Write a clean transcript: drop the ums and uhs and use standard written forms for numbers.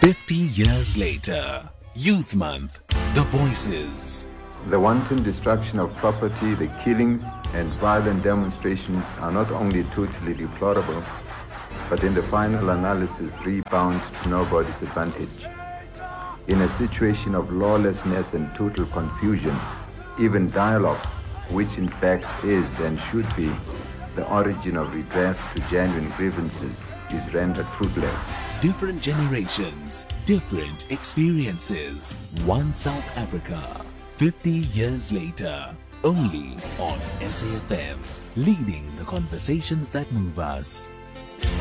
50 years later, Youth Month, the voices. The wanton destruction of property, the killings and violent demonstrations are not only totally deplorable, but in the final analysis rebound to nobody's advantage. In a situation of lawlessness and total confusion, even dialogue, which in fact is and should be the origin of redress to genuine grievances, is rendered fruitless. Different generations, different experiences. One South Africa, 50 years later, only on SAFM, leading the conversations that move us.